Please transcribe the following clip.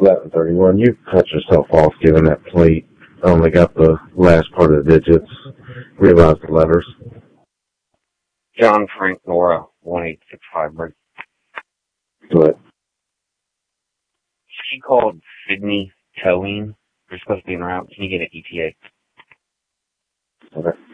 1131. You cut yourself off giving that plate. Only got the last part of the digits. Realized the letters. John Frank Nora, 1865 break. But She called Sydney Towing. They're supposed to be en route. Can you get an ETA? okay.